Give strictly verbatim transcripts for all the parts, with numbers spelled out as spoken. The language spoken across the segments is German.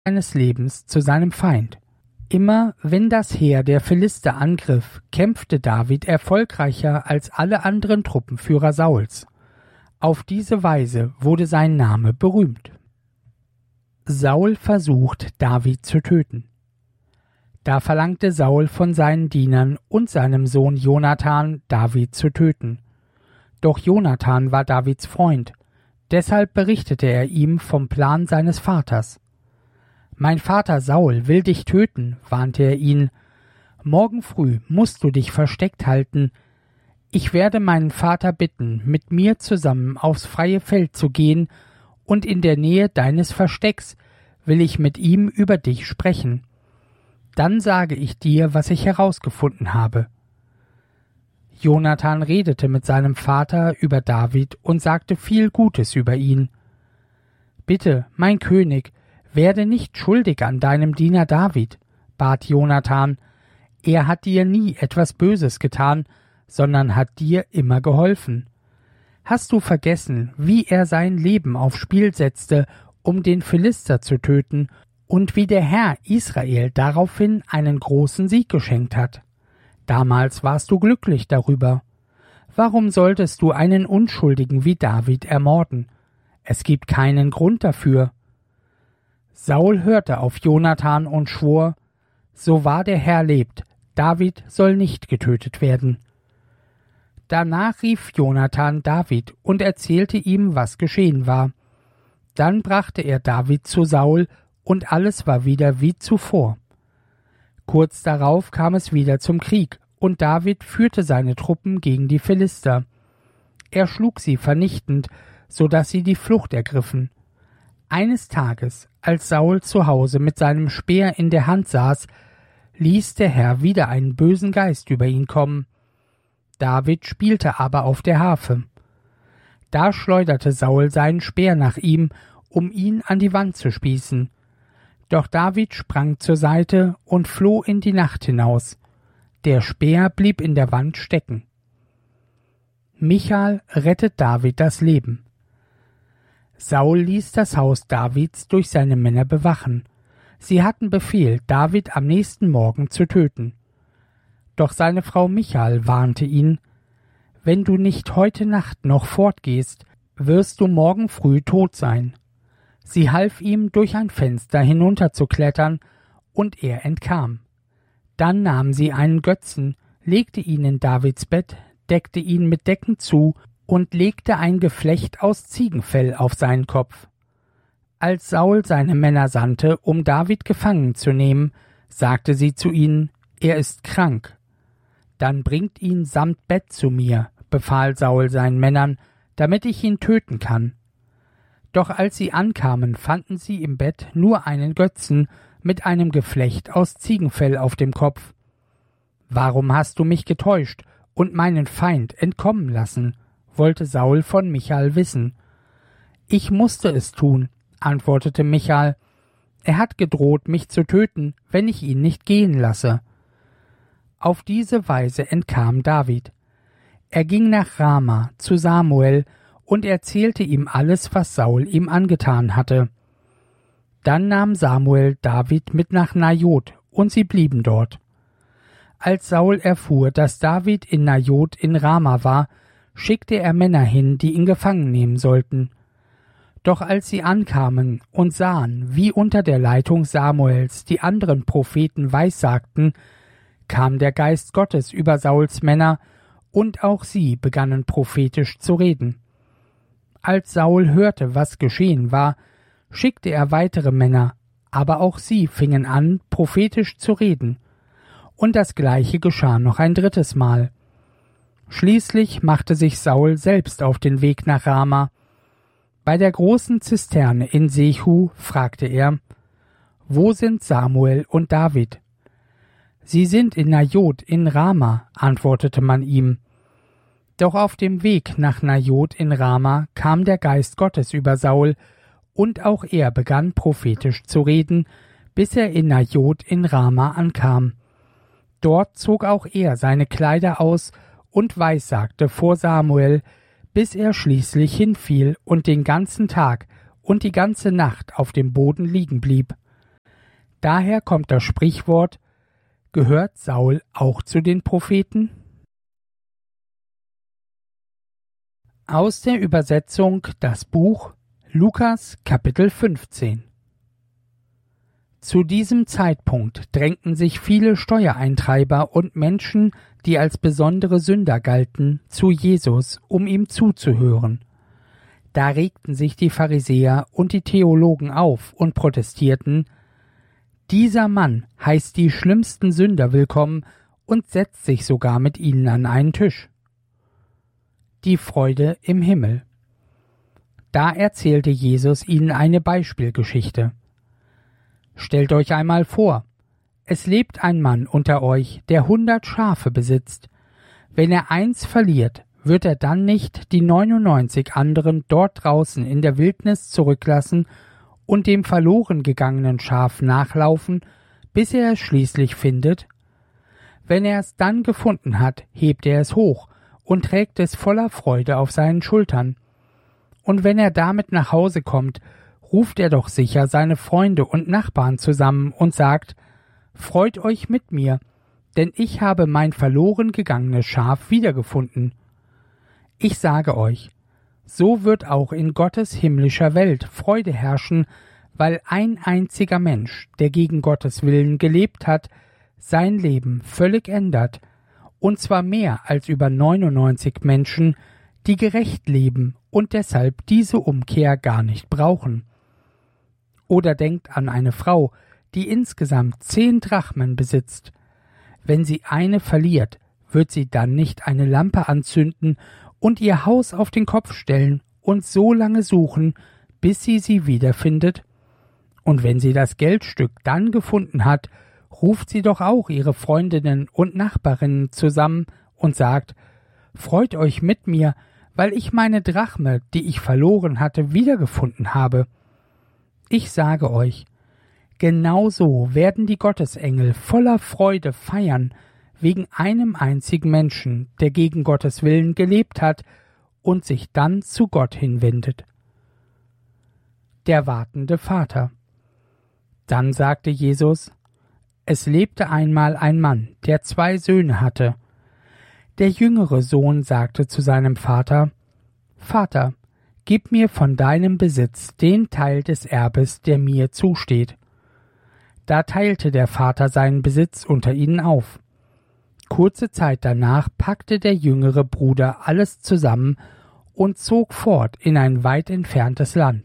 seines Lebens zu seinem Feind. Immer wenn das Heer der Philister angriff, kämpfte David erfolgreicher als alle anderen Truppenführer Sauls. Auf diese Weise wurde sein Name berühmt. Saul versucht, David zu töten. Da verlangte Saul von seinen Dienern und seinem Sohn Jonathan, David zu töten. Doch Jonathan war Davids Freund, deshalb berichtete er ihm vom Plan seines Vaters. »Mein Vater Saul will dich töten«, warnte er ihn. »Morgen früh musst du dich versteckt halten. Ich werde meinen Vater bitten, mit mir zusammen aufs freie Feld zu gehen, und in der Nähe deines Verstecks will ich mit ihm über dich sprechen. Dann sage ich dir, was ich herausgefunden habe.« Jonathan redete mit seinem Vater über David und sagte viel Gutes über ihn. »Bitte, mein König, werde nicht schuldig an deinem Diener David«, bat Jonathan. »Er hat dir nie etwas Böses getan, sondern hat dir immer geholfen. Hast du vergessen, wie er sein Leben aufs Spiel setzte, um den Philister zu töten, und wie der Herr Israel daraufhin einen großen Sieg geschenkt hat? Damals warst du glücklich darüber. Warum solltest du einen Unschuldigen wie David ermorden? Es gibt keinen Grund dafür.« Saul hörte auf Jonathan und schwor, »So wahr der Herr lebt, David soll nicht getötet werden.« Danach rief Jonathan David und erzählte ihm, was geschehen war. Dann brachte er David zu Saul, und alles war wieder wie zuvor. Kurz darauf kam es wieder zum Krieg, und David führte seine Truppen gegen die Philister. Er schlug sie vernichtend, so dass sie die Flucht ergriffen. Eines Tages, als Saul zu Hause mit seinem Speer in der Hand saß, ließ der Herr wieder einen bösen Geist über ihn kommen. David spielte aber auf der Harfe. Da schleuderte Saul seinen Speer nach ihm, um ihn an die Wand zu spießen. Doch David sprang zur Seite und floh in die Nacht hinaus. Der Speer blieb in der Wand stecken. Michal rettet David das Leben. Saul ließ das Haus Davids durch seine Männer bewachen. Sie hatten Befehl, David am nächsten Morgen zu töten. Doch seine Frau Michal warnte ihn, »Wenn du nicht heute Nacht noch fortgehst, wirst du morgen früh tot sein.« Sie half ihm, durch ein Fenster hinunterzuklettern, und er entkam. Dann nahm sie einen Götzen, legte ihn in Davids Bett, deckte ihn mit Decken zu und legte ein Geflecht aus Ziegenfell auf seinen Kopf. Als Saul seine Männer sandte, um David gefangen zu nehmen, sagte sie zu ihnen, »Er ist krank.« »Dann bringt ihn samt Bett zu mir«, befahl Saul seinen Männern, »damit ich ihn töten kann.« Doch als sie ankamen, fanden sie im Bett nur einen Götzen mit einem Geflecht aus Ziegenfell auf dem Kopf. »Warum hast du mich getäuscht und meinen Feind entkommen lassen?« wollte Saul von Michal wissen. »Ich musste es tun«, antwortete Michal. »Er hat gedroht, mich zu töten, wenn ich ihn nicht gehen lasse.« Auf diese Weise entkam David. Er ging nach Rama zu Samuel und erzählte ihm alles, was Saul ihm angetan hatte. Dann nahm Samuel David mit nach Najot, und sie blieben dort. Als Saul erfuhr, dass David in Najot in Rama war, schickte er Männer hin, die ihn gefangen nehmen sollten. Doch als sie ankamen und sahen, wie unter der Leitung Samuels die anderen Propheten weissagten, kam der Geist Gottes über Sauls Männer, und auch sie begannen prophetisch zu reden. Als Saul hörte, was geschehen war, schickte er weitere Männer, aber auch sie fingen an, prophetisch zu reden. Und das Gleiche geschah noch ein drittes Mal. Schließlich machte sich Saul selbst auf den Weg nach Rama. Bei der großen Zisterne in Sechu fragte er, »Wo sind Samuel und David?« »Sie sind in Najot in Rama«, antwortete man ihm. Doch auf dem Weg nach Najot in Rama kam der Geist Gottes über Saul, und auch er begann prophetisch zu reden, bis er in Najot in Rama ankam. Dort zog auch er seine Kleider aus und weissagte vor Samuel, bis er schließlich hinfiel und den ganzen Tag und die ganze Nacht auf dem Boden liegen blieb. Daher kommt das Sprichwort: Gehört Saul auch zu den Propheten? Aus der Übersetzung das Buch Lukas Kapitel fünfzehn. Zu diesem Zeitpunkt drängten sich viele Steuereintreiber und Menschen, die als besondere Sünder galten, zu Jesus, um ihm zuzuhören. Da regten sich die Pharisäer und die Theologen auf und protestierten: Dieser Mann heißt die schlimmsten Sünder willkommen und setzt sich sogar mit ihnen an einen Tisch. Die Freude im Himmel. Da erzählte Jesus ihnen eine Beispielgeschichte. Stellt euch einmal vor, es lebt ein Mann unter euch, der hundert Schafe besitzt. Wenn er eins verliert, wird er dann nicht die neunundneunzig anderen dort draußen in der Wildnis zurücklassen und dem verloren gegangenen Schaf nachlaufen, bis er es schließlich findet? Wenn er es dann gefunden hat, hebt er es hoch und trägt es voller Freude auf seinen Schultern. Und wenn er damit nach Hause kommt, ruft er doch sicher seine Freunde und Nachbarn zusammen und sagt: Freut euch mit mir, denn ich habe mein verloren gegangenes Schaf wiedergefunden. Ich sage euch, so wird auch in Gottes himmlischer Welt Freude herrschen, weil ein einziger Mensch, der gegen Gottes Willen gelebt hat, sein Leben völlig ändert, und zwar mehr als über neunundneunzig Menschen, die gerecht leben und deshalb diese Umkehr gar nicht brauchen. Oder denkt an eine Frau, die insgesamt zehn Drachmen besitzt. Wenn sie eine verliert, wird sie dann nicht eine Lampe anzünden und ihr Haus auf den Kopf stellen und so lange suchen, bis sie sie wiederfindet? Und wenn sie das Geldstück dann gefunden hat, ruft sie doch auch ihre Freundinnen und Nachbarinnen zusammen und sagt: Freut euch mit mir, weil ich meine Drachme, die ich verloren hatte, wiedergefunden habe. Ich sage euch, genauso werden die Gottesengel voller Freude feiern wegen einem einzigen Menschen, der gegen Gottes Willen gelebt hat und sich dann zu Gott hinwendet. Der wartende Vater. Dann sagte Jesus: Es lebte einmal ein Mann, der zwei Söhne hatte. Der jüngere Sohn sagte zu seinem Vater: Vater, gib mir von deinem Besitz den Teil des Erbes, der mir zusteht. Da teilte der Vater seinen Besitz unter ihnen auf. Kurze Zeit danach packte der jüngere Bruder alles zusammen und zog fort in ein weit entferntes Land.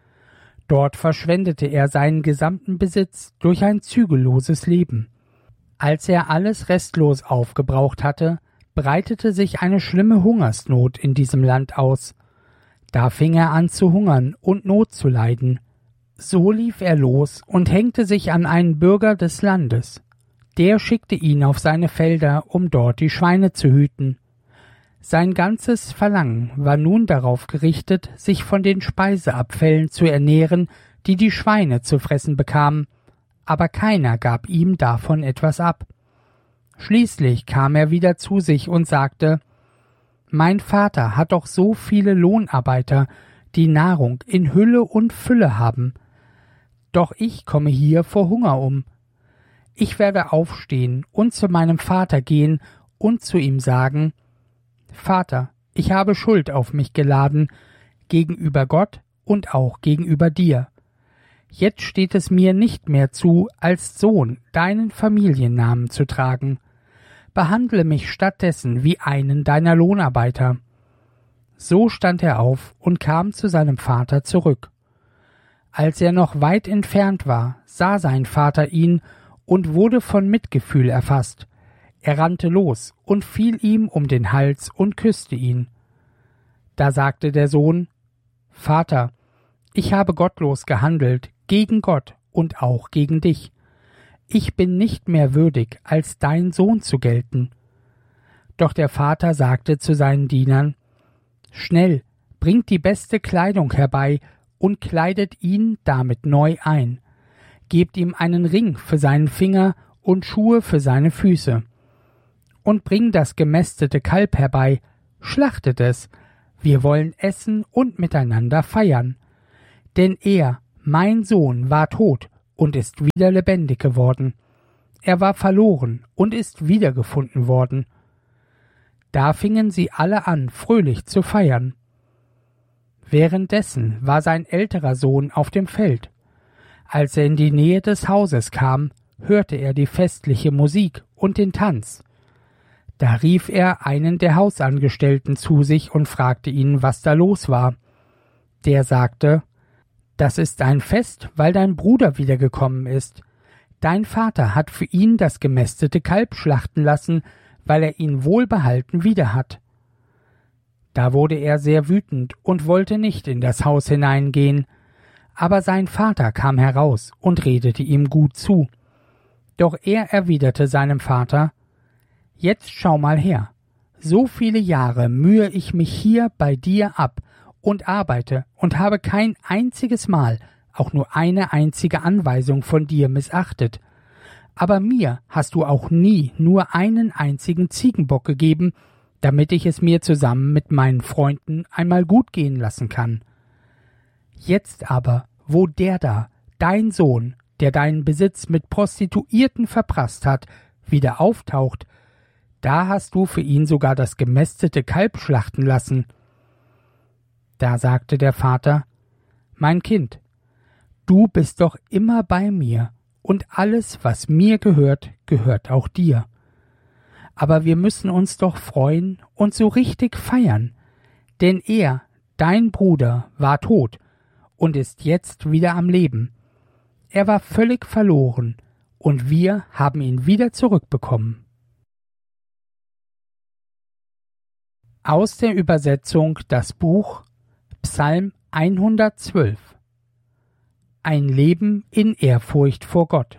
Dort verschwendete er seinen gesamten Besitz durch ein zügelloses Leben. Als er alles restlos aufgebraucht hatte, breitete sich eine schlimme Hungersnot in diesem Land aus. Da fing er an zu hungern und Not zu leiden. So lief er los und hängte sich an einen Bürger des Landes. Der schickte ihn auf seine Felder, um dort die Schweine zu hüten. Sein ganzes Verlangen war nun darauf gerichtet, sich von den Speiseabfällen zu ernähren, die die Schweine zu fressen bekamen, aber keiner gab ihm davon etwas ab. Schließlich kam er wieder zu sich und sagte: Mein Vater hat doch so viele Lohnarbeiter, die Nahrung in Hülle und Fülle haben. Doch ich komme hier vor Hunger um. Ich werde aufstehen und zu meinem Vater gehen und zu ihm sagen: Vater, ich habe Schuld auf mich geladen, gegenüber Gott und auch gegenüber dir. Jetzt steht es mir nicht mehr zu, als Sohn deinen Familiennamen zu tragen. Behandle mich stattdessen wie einen deiner Lohnarbeiter. So stand er auf und kam zu seinem Vater zurück. Als er noch weit entfernt war, sah sein Vater ihn und wurde von Mitgefühl erfasst. Er rannte los und fiel ihm um den Hals und küsste ihn. Da sagte der Sohn: Vater, ich habe gottlos gehandelt, gegen Gott und auch gegen dich. Ich bin nicht mehr würdig, als dein Sohn zu gelten. Doch der Vater sagte zu seinen Dienern: Schnell, bringt die beste Kleidung herbei und kleidet ihn damit neu ein. Gebt ihm einen Ring für seinen Finger und Schuhe für seine Füße. Und bringt das gemästete Kalb herbei, schlachtet es, wir wollen essen und miteinander feiern. Denn er, mein Sohn, war tot und ist wieder lebendig geworden. Er war verloren und ist wiedergefunden worden. Da fingen sie alle an, fröhlich zu feiern. Währenddessen war sein älterer Sohn auf dem Feld. Als er in die Nähe des Hauses kam, hörte er die festliche Musik und den Tanz. Da rief er einen der Hausangestellten zu sich und fragte ihn, was da los war. Der sagte: »Das ist ein Fest, weil dein Bruder wiedergekommen ist. Dein Vater hat für ihn das gemästete Kalb schlachten lassen, weil er ihn wohlbehalten wieder hat.« Da wurde er sehr wütend und wollte nicht in das Haus hineingehen. Aber sein Vater kam heraus und redete ihm gut zu. Doch er erwiderte seinem Vater: »Jetzt schau mal her. So viele Jahre mühe ich mich hier bei dir ab und arbeite und habe kein einziges Mal auch nur eine einzige Anweisung von dir missachtet. Aber mir hast du auch nie nur einen einzigen Ziegenbock gegeben, damit ich es mir zusammen mit meinen Freunden einmal gut gehen lassen kann. Jetzt aber, wo der da, dein Sohn, der deinen Besitz mit Prostituierten verprasst hat, wieder auftaucht, da hast du für ihn sogar das gemästete Kalb schlachten lassen.« Da sagte der Vater: »Mein Kind, du bist doch immer bei mir, und alles, was mir gehört, gehört auch dir. Aber wir müssen uns doch freuen und so richtig feiern, denn er, dein Bruder, war tot und ist jetzt wieder am Leben. Er war völlig verloren, und wir haben ihn wieder zurückbekommen.« Aus der Übersetzung das Buch Psalm hundertzwölf. Ein Leben in Ehrfurcht vor Gott.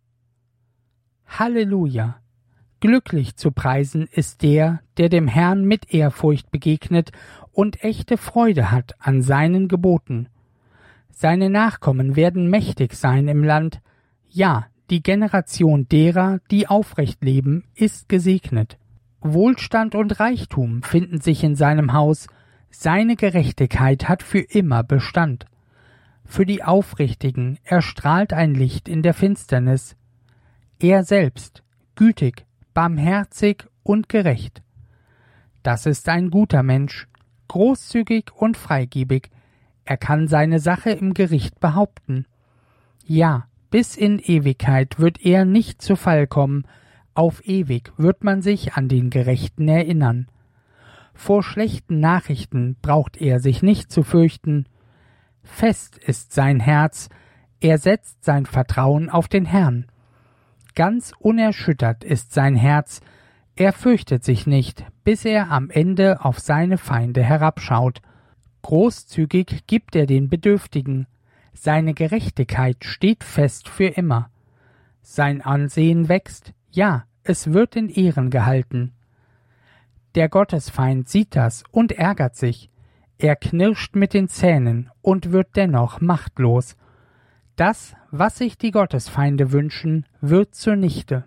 Halleluja! Glücklich zu preisen ist der, der dem Herrn mit Ehrfurcht begegnet und echte Freude hat an seinen Geboten. Seine Nachkommen werden mächtig sein im Land. Ja, die Generation derer, die aufrecht leben, ist gesegnet. Wohlstand und Reichtum finden sich in seinem Haus. Seine Gerechtigkeit hat für immer Bestand. Für die Aufrichtigen erstrahlt ein Licht in der Finsternis. Er selbst, gütig, barmherzig und gerecht. Das ist ein guter Mensch, großzügig und freigebig. Er kann seine Sache im Gericht behaupten. Ja, bis in Ewigkeit wird er nicht zu Fall kommen, auf ewig wird man sich an den Gerechten erinnern. Vor schlechten Nachrichten braucht er sich nicht zu fürchten. Fest ist sein Herz, er setzt sein Vertrauen auf den Herrn. Ganz unerschüttert ist sein Herz, er fürchtet sich nicht, bis er am Ende auf seine Feinde herabschaut. Großzügig gibt er den Bedürftigen, seine Gerechtigkeit steht fest für immer. Sein Ansehen wächst, ja, es wird in Ehren gehalten. Der Gottesfeind sieht das und ärgert sich, er knirscht mit den Zähnen und wird dennoch machtlos. Das, was sich die Gottesfeinde wünschen, wird zunichte.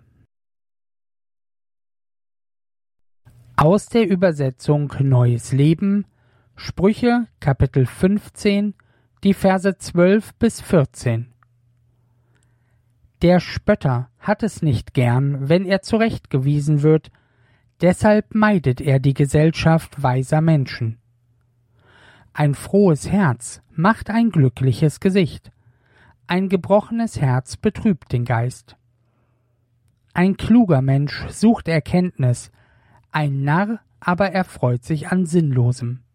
Aus der Übersetzung Neues Leben, Sprüche, Kapitel fünfzehn, die Verse zwölf bis vierzehn. Der Spötter hat es nicht gern, wenn er zurechtgewiesen wird, deshalb meidet er die Gesellschaft weiser Menschen. Ein frohes Herz macht ein glückliches Gesicht, ein gebrochenes Herz betrübt den Geist. Ein kluger Mensch sucht Erkenntnis, ein Narr aber erfreut sich an Sinnlosem.